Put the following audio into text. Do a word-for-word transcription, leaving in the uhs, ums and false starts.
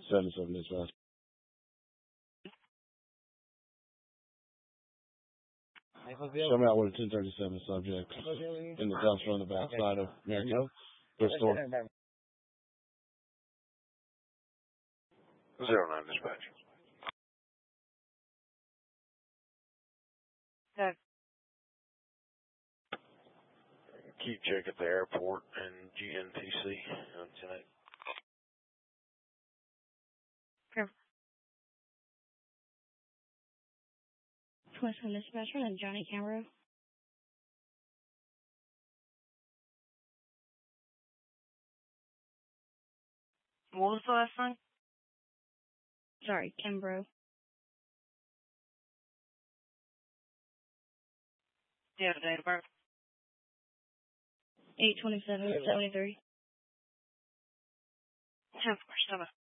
seventy-seven dispatch. Show me out with a ten thirty-seven subject in the dumpster on the back side of Maricopa. Their store. Zero nine dispatch. Okay. Keep check at the airport and G N T C tonight. Okay. twenty-seven dispatcher and Johnny Camero. What was the last one? Sorry, Kimbrough. Do you have a date of birth? eight twenty-seven seventy-three. Of course,